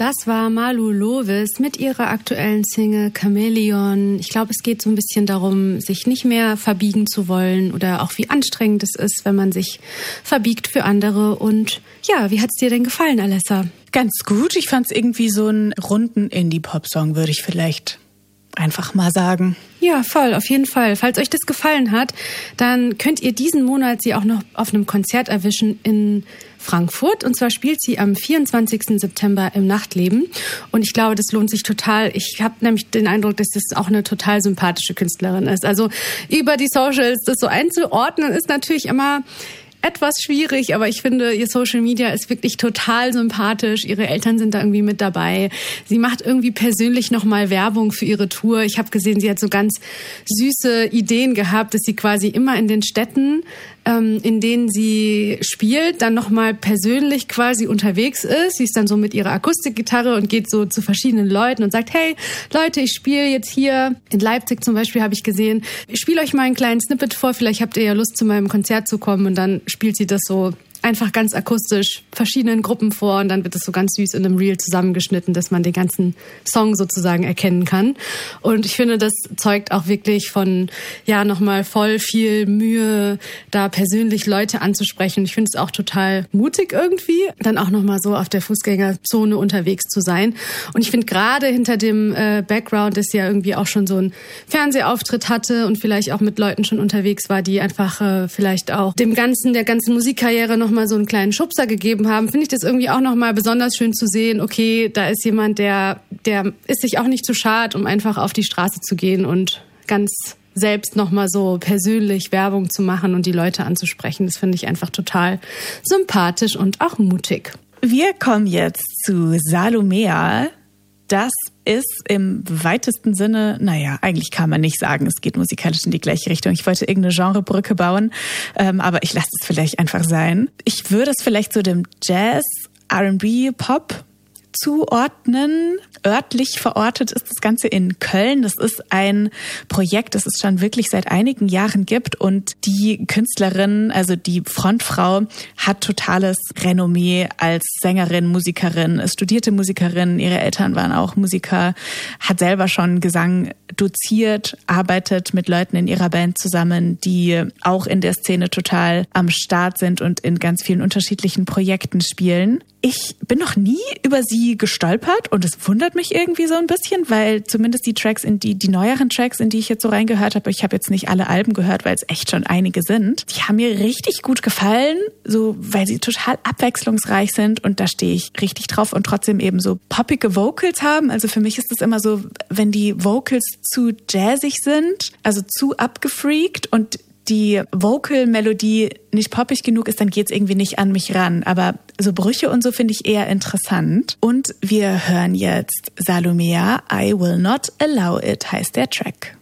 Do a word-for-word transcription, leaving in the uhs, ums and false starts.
Das war Malu Lovis mit ihrer aktuellen Single Chameleon. Ich glaube, es geht so ein bisschen darum, sich nicht mehr verbiegen zu wollen oder auch wie anstrengend es ist, wenn man sich verbiegt für andere. Und ja, wie hat's dir denn gefallen, Alessa? Ganz gut. Ich fand's irgendwie so einen runden Indie-Pop-Song, würde ich vielleicht einfach mal sagen. Ja, voll, auf jeden Fall. Falls euch das gefallen hat, dann könnt ihr diesen Monat sie auch noch auf einem Konzert erwischen in Frankfurt. Und zwar spielt sie am vierundzwanzigsten September im Nachtleben. Und ich glaube, das lohnt sich total. Ich habe nämlich den Eindruck, dass das auch eine total sympathische Künstlerin ist. Also über die Socials das so einzuordnen, ist natürlich immer etwas schwierig, aber ich finde, ihr Social Media ist wirklich total sympathisch. Ihre Eltern sind da irgendwie mit dabei. Sie macht irgendwie persönlich nochmal Werbung für ihre Tour. Ich habe gesehen, sie hat so ganz süße Ideen gehabt, dass sie quasi immer in den Städten, ähm, in denen sie spielt, dann nochmal persönlich quasi unterwegs ist. Sie ist dann so mit ihrer Akustikgitarre und geht so zu verschiedenen Leuten und sagt, hey Leute, ich spiele jetzt hier in Leipzig zum Beispiel, habe ich gesehen. Ich spiele euch mal einen kleinen Snippet vor, vielleicht habt ihr ja Lust, zu meinem Konzert zu kommen, und dann spielt sie das so einfach ganz akustisch verschiedenen Gruppen vor, und dann wird es so ganz süß in einem Reel zusammengeschnitten, dass man den ganzen Song sozusagen erkennen kann. Und ich finde, das zeugt auch wirklich von, ja, nochmal voll viel Mühe, da persönlich Leute anzusprechen. Und ich finde es auch total mutig irgendwie, dann auch nochmal so auf der Fußgängerzone unterwegs zu sein. Und ich finde gerade hinter dem äh, Background, dass sie ja irgendwie auch schon so einen Fernsehauftritt hatte und vielleicht auch mit Leuten schon unterwegs war, die einfach äh, vielleicht auch dem ganzen, der ganzen Musikkarriere noch mal so einen kleinen Schubser gegeben haben, finde ich das irgendwie auch noch mal besonders schön zu sehen, okay, da ist jemand, der der ist sich auch nicht zu schade, um einfach auf die Straße zu gehen und ganz selbst noch mal so persönlich Werbung zu machen und die Leute anzusprechen. Das finde ich einfach total sympathisch und auch mutig. Wir kommen jetzt zu Salomea. Das ist im weitesten Sinne, naja, eigentlich kann man nicht sagen, es geht musikalisch in die gleiche Richtung. Ich wollte irgendeine Genrebrücke bauen, ähm, aber ich lasse es vielleicht einfach sein. Ich würde es vielleicht so dem Jazz, R and B, Pop zuordnen. Örtlich verortet ist das Ganze in Köln. Das ist ein Projekt, das es schon wirklich seit einigen Jahren gibt, und die Künstlerin, also die Frontfrau, hat totales Renommee als Sängerin, Musikerin, ist studierte Musikerin, ihre Eltern waren auch Musiker, hat selber schon Gesang doziert, arbeitet mit Leuten in ihrer Band zusammen, die auch in der Szene total am Start sind und in ganz vielen unterschiedlichen Projekten spielen. Ich bin noch nie über sie gestolpert, und es wundert mich irgendwie so ein bisschen, weil zumindest die Tracks, in die die neueren Tracks, in die ich jetzt so reingehört habe, ich habe jetzt nicht alle Alben gehört, weil es echt schon einige sind, die haben mir richtig gut gefallen, so weil sie total abwechslungsreich sind, und da stehe ich richtig drauf, und trotzdem eben so poppige Vocals haben. Also für mich ist es immer so, wenn die Vocals zu jazzig sind, also zu abgefreakt, und die Vocal-Melodie nicht poppig genug ist, dann geht's irgendwie nicht an mich ran. Aber so Brüche und so finde ich eher interessant. Und wir hören jetzt Salomea, I Will Not Allow It heißt der Track.